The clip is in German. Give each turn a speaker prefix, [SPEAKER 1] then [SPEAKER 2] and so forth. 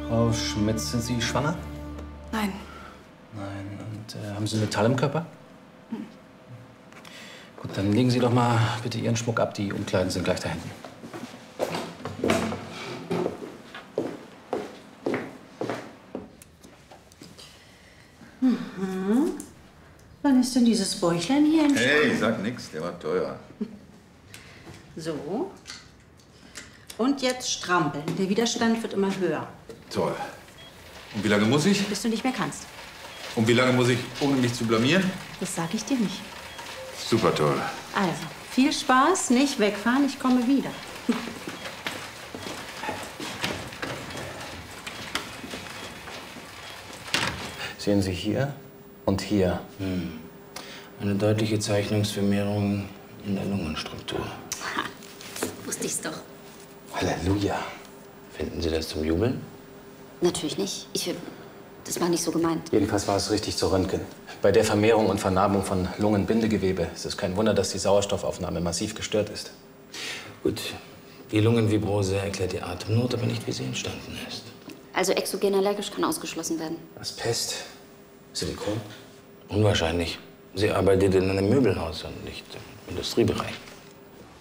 [SPEAKER 1] Frau Schmitz, sind Sie schwanger?
[SPEAKER 2] Nein.
[SPEAKER 1] Nein. Und haben Sie Metall im Körper? Gut, dann legen Sie doch mal bitte Ihren Schmuck ab. Die Umkleiden sind gleich da hinten.
[SPEAKER 3] Wann ist denn dieses Bäuchlein hier entstanden?
[SPEAKER 4] Hey, sag nix, der war teuer.
[SPEAKER 3] So. Und jetzt strampeln. Der Widerstand wird immer höher,
[SPEAKER 4] Toll. Und wie lange muss ich?
[SPEAKER 3] bis du nicht mehr kannst.
[SPEAKER 4] Und wie lange muss ich, ohne mich zu blamieren?
[SPEAKER 3] Das sage ich dir nicht.
[SPEAKER 4] Super toll.
[SPEAKER 3] Also, viel Spaß, nicht wegfahren, ich komme wieder.
[SPEAKER 1] Sehen Sie hier und hier.
[SPEAKER 5] Eine deutliche Zeichnungsvermehrung in der Lungenstruktur.
[SPEAKER 6] Wusste ich's doch.
[SPEAKER 1] Halleluja.
[SPEAKER 5] Finden Sie das zum Jubeln?
[SPEAKER 6] Natürlich nicht. Das war nicht so gemeint.
[SPEAKER 1] Jedenfalls war es richtig zu röntgen. Bei der Vermehrung und Vernarbung von Lungenbindegewebe ist es kein Wunder, dass die Sauerstoffaufnahme massiv gestört ist.
[SPEAKER 5] Gut, die Lungenfibrose erklärt die Atemnot, aber nicht, wie sie entstanden ist.
[SPEAKER 6] Also exogen allergisch kann ausgeschlossen werden.
[SPEAKER 1] Asbest, Silikon.
[SPEAKER 5] Unwahrscheinlich. Sie arbeitet in einem Möbelhaus und nicht im Industriebereich.